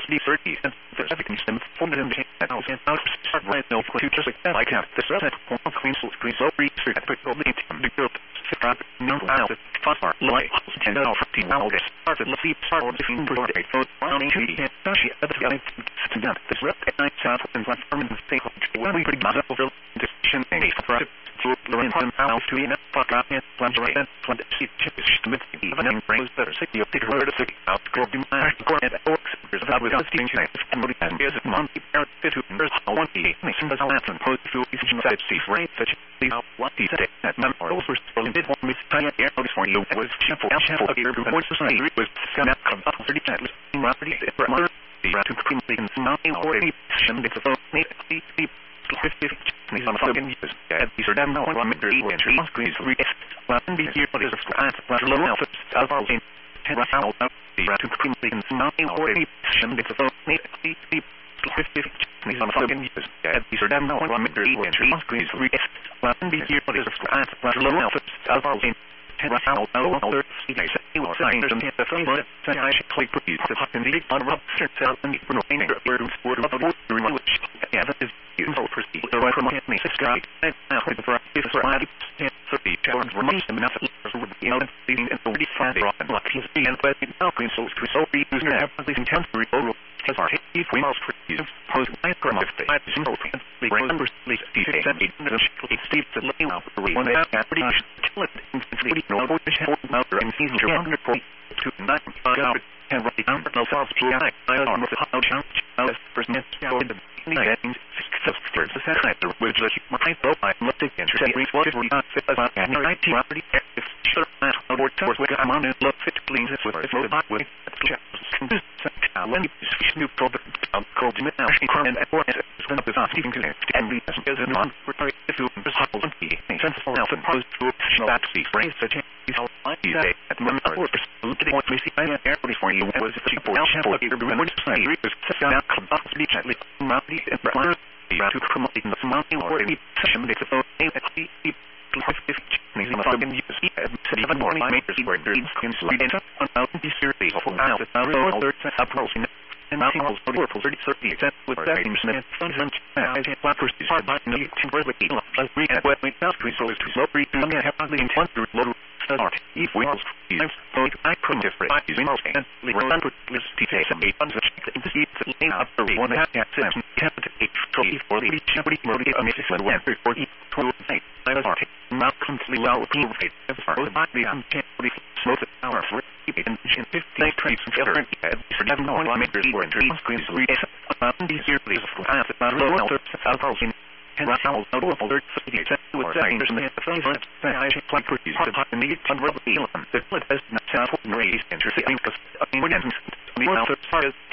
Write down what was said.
the 30 and the second stem formed in the house and out start right no futures like that. I can't this other form of clean soul green so research at the girl no out far light and out 15 hours started the feet start on the scene for a photo on she at the guy to that this rep at night south and one firm in the state when we pretty much over decision any for to learn how to in a fuck up and plan to and plan to see chips with even in brains that are sick you take her to sick out go do my and works there's about with the things and what and is monkey parrot fit who there's one key makes them happen post to is inside see right such the what he said that number also for the one with tiny air for you was shuffle here before society was gonna come up 30 cents property for mother the to clean things not already shouldn't be so maybe 50 these on fucking use these are damn no one meter entry on screens well and be here but is a flat little alpha alpha in how the to clean things not already shouldn't be so maybe 50 these on fucking use these are damn no one meter entry on screens well and be here but is a flat little alpha alpha in how other things you will sign and the phone say I should click please to fucking the on rub cell and for no anger word of which yeah that is you so proceed the right from me subscribe and now for this right and so the challenge remains enough with the other thing and the find the and luck is being but now clean souls to so be user have at least temporary over as our if we must use post my from if I single fans the numbers please see send me Steve to let you out for one that pretty much kill it no voice out and season your 100 to 9 and right number no false PI I am with how chance as person in the beginning substance the center which is my profile looked at interest what is not fit as I can IT property if sure or towards where I'm on it look fit clean this with hot with when you new product called now and for it is going to be not even connect and we as a non for if you possible to be sensible else and post to that see phrase such as how I say at the moment or looking what we see I am airly for you was a cheap shampoo here when you say it was set out come up speech at least not the to promote the money or any session makes a phone fucking use even more makers where dreams can slide into the series of now the other approaching and nothing else but for 30 with that Smith function as a flappers is hard but no temporarily like we at what we now resource to slow breathe and have the intent to load start if we also use both I couldn't different using most and remember list details and a bunch of in the seats in after one half capital for the chamber mode of Mrs. Went for each 12 night I was not completely well approved as far as the uncanny smoke hour for keeping 50 traits and different for never knowing why makers were in dream screens read about these years for half about low alter in and how no folder with saying there's a phone that I should play pretty hard in the unreal the flip has not sound raised interesting because I mean we're